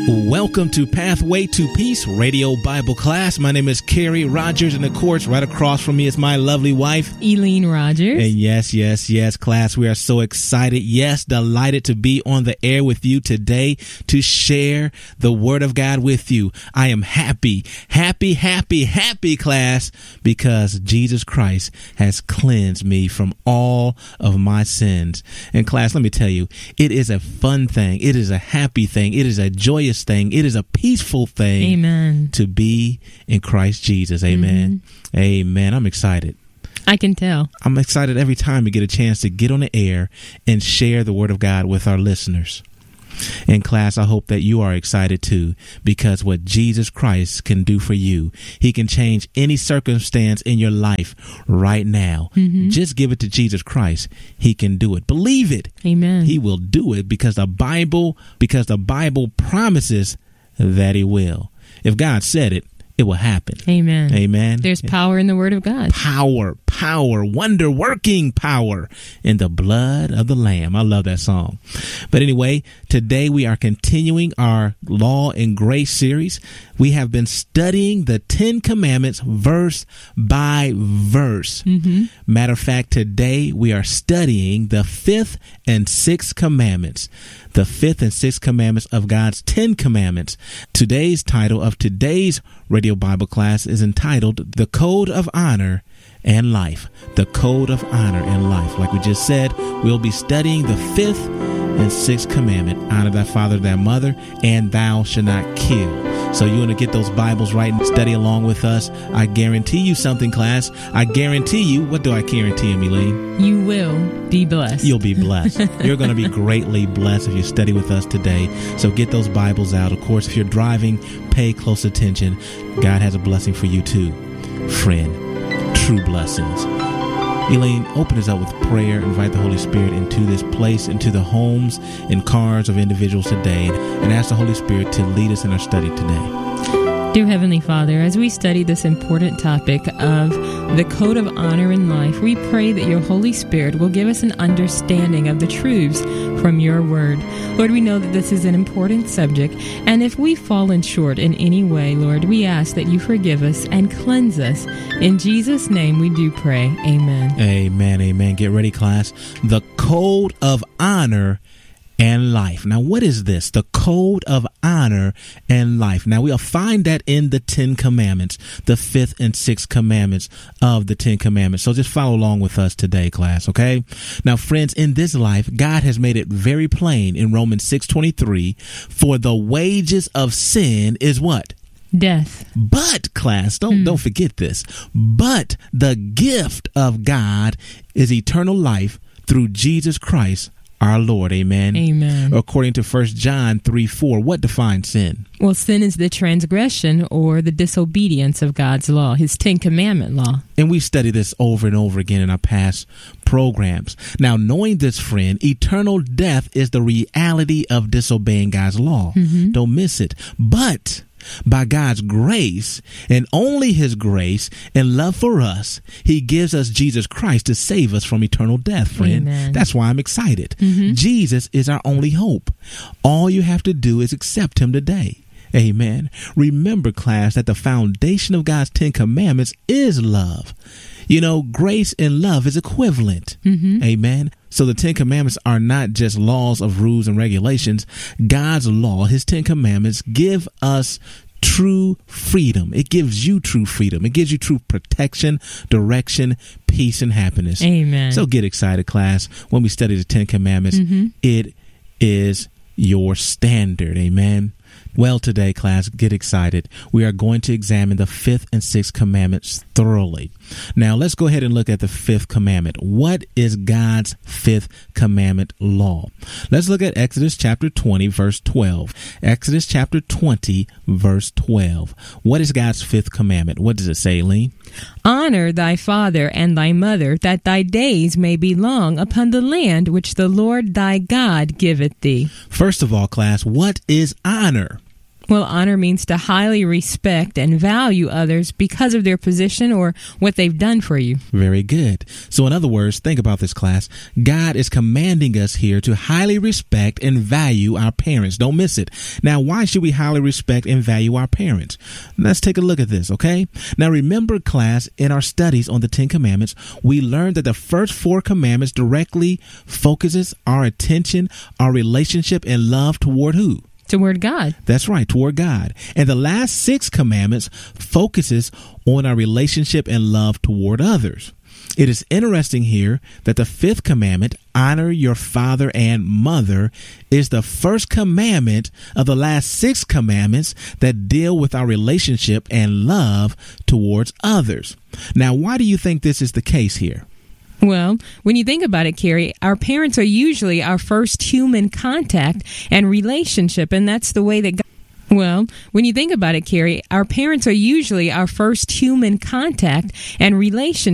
Welcome to Pathway to Peace Radio Bible Class. My name is Carrie Rogers, and of course, right across from me is my lovely wife, Eileen Rogers. And yes, class, we are so excited, delighted to be on the air with you today to share the Word of God with you. I am happy, class, because Jesus Christ has cleansed me from all of my sins. And class, let me tell you, it is a fun thing. It is a happy thing. It is a joyous thing. It is a peaceful thing. Amen. To be in Christ Jesus. Amen. Mm-hmm. Amen. I'm excited. I can tell. I'm excited every time we get a chance to get on the air and share the Word of God with our listeners. And class, I hope that you are excited too, because what Jesus Christ can do for you, he can change any circumstance in your life right now. Mm-hmm. Just give it to Jesus Christ. He can do it. Believe it. Amen. He will do it because the Bible promises that he will. If God said it, it will happen. Amen. Amen. There's power in the Word of God. Power, wonder-working power in the blood of the Lamb. I love that song. But anyway, today we are continuing our Law and Grace series. We have been studying the 10 Commandments verse by verse. Mm-hmm. Matter of fact, today we are studying the 5th and 6th commandments. The 5th and 6th commandments of God's 10 commandments. Today's title of today's radio Bible class is entitled The Code of Honor and Life. The Code of Honor and Life. Like we just said, we'll be studying the 5th and 6th commandment. Honor thy father, thy mother, and thou shalt not kill. So you want to get those Bibles right and study along with us. I guarantee you something, class. I guarantee you. What do I guarantee, Eileen? You will be blessed. You'll be blessed. You're going to be greatly blessed if you study with us today. So get those Bibles out. Of course, if you're driving, pay close attention. God has a blessing for you too, friend. True blessings. Eileen, open us up with prayer. Invite the Holy Spirit into this place, into the homes and cars of individuals today, and ask the Holy Spirit to lead us in our study today. Dear Heavenly Father, as we study this important topic of the code of honor in life, we pray that your Holy Spirit will give us an understanding of the truths from your word. Lord, we know that this is an important subject, and if we've fallen short in any way, Lord, we ask that you forgive us and cleanse us. In Jesus' name we do pray. Amen. Amen. Amen. Get ready, class. The code of honor and life. Now, what is this? The code of honor and life. Now, we'll find that in the 10 commandments, the 5th and 6th commandments of the 10 commandments. So just follow along with us today, class, okay? Now, friends, in this life, God has made it very plain in Romans 6:23, for the wages of sin is what? Death. But, class, don't forget this. But the gift of God is eternal life through Jesus Christ, our Lord. Amen. Amen. According to 1 John 3:4, what defines sin? Well, sin is the transgression or the disobedience of God's law, his 10 commandment law. And we study this over and over again in our past programs. Now, knowing this, friend, eternal death is the reality of disobeying God's law. Mm-hmm. Don't miss it. But by God's grace and only his grace and love for us, he gives us Jesus Christ to save us from eternal death, friend. Amen. That's why I'm excited. Mm-hmm. Jesus is our only hope. All you have to do is accept him today. Amen. Remember, class, that the foundation of God's 10 commandments is love. You know, grace and love is equivalent. Mm-hmm. Amen. So the 10 commandments are not just laws of rules and regulations. God's law, his 10 commandments, give us true freedom. It gives you true freedom. It gives you true protection, direction, peace, and happiness. Amen. So get excited, class. When we study the 10 commandments, it is your standard. Amen. Well, today, class, get excited. We are going to examine the 5th and 6th commandments thoroughly. Now, let's go ahead and look at the 5th commandment. What is God's 5th commandment law? Let's look at Exodus chapter 20, verse 12. Exodus chapter 20, verse 12. What is God's 5th commandment? What does it say, Lee? Honor thy father and thy mother, that thy days may be long upon the land which the Lord thy God giveth thee. First of all, class, what is honor? Well, honor means to highly respect and value others because of their position or what they've done for you. Very good. So in other words, think about this, class. God is commanding us here to highly respect and value our parents. Don't miss it. Now, why should we highly respect and value our parents? Let's take a look at this, okay? Now, remember, class, in our studies on the 10 Commandments, we learned that the first 4 commandments directly focuses our attention, our relationship, and love toward who? Toward God. That's right, toward God. And the last 6 commandments focuses on our relationship and love toward others. It is interesting here that the 5th commandment, honor your father and mother, is the first commandment of the last 6 commandments that deal with our relationship and love towards others. Now, why do you think this is the case here? Well, when you think about it, Carrie, our parents are usually our first human contact and relationship, and that's the way that God... Well, when you think about it, Carrie, our parents are usually our first human contact and relationship.